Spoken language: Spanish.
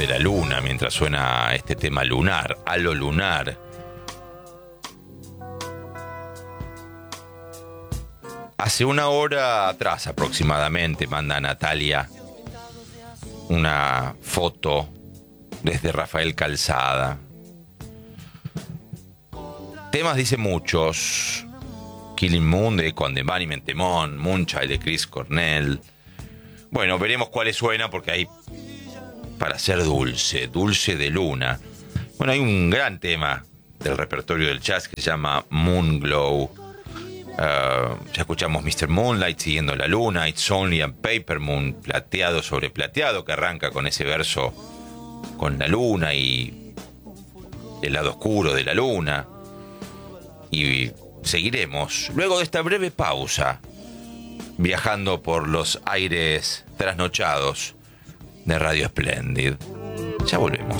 de la luna mientras suena este tema lunar, a lo lunar. Hace una hora atrás aproximadamente manda Natalia una foto desde Rafael Calzada. Temas dice muchos. Killing Moon de Condemán y Mentemón, Moonchild de Chris Cornell. Bueno, veremos cuáles suena porque hay para ser dulce, dulce de luna. Bueno, hay un gran tema del repertorio del jazz que se llama Moon Glow. Ya escuchamos Mr. Moonlight siguiendo la luna, It's Only a Paper Moon, plateado sobre plateado, que arranca con ese verso con la luna y el lado oscuro de la luna. Y seguiremos luego de esta breve pausa viajando por los aires trasnochados de Radio Splendid. Ya volvemos.